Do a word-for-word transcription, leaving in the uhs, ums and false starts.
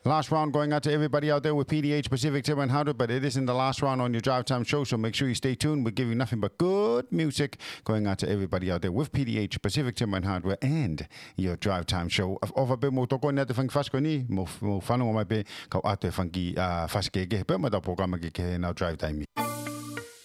Last round going out to everybody out there with P D H Pacific seven hundred, but it isn't the last round on your Drive Time show, so make sure you stay tuned. We'll give you nothing but good music going out to everybody out there with P D H Pacific seven hundred and your Drive Time show. Of a bit more toko na te whangi whaskoni, mo whanonga mai pe kau ate whangi whaskege, pe ma da programa ke ke na Drive Time.